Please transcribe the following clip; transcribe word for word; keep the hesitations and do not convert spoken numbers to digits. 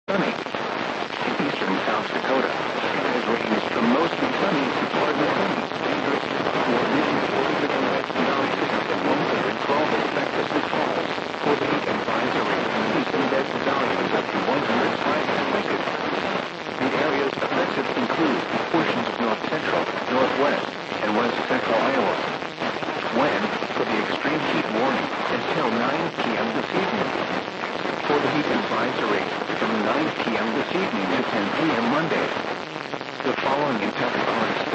sunny. In eastern South Dakota, skies range from mostly sunny to partly sunny. Dangerous for nearly forty different types of valleys and one hundred twelve expected falls. For the heat advisory, eastern Desert Valleys up to one hundred five expected. The areas affected include portions of north central, northwest, and west central Iowa. When, for the extreme heat warning, until nine p m this evening. For the heat advisory, from nine p m this evening to ten p m Monday. The following in Tucker Park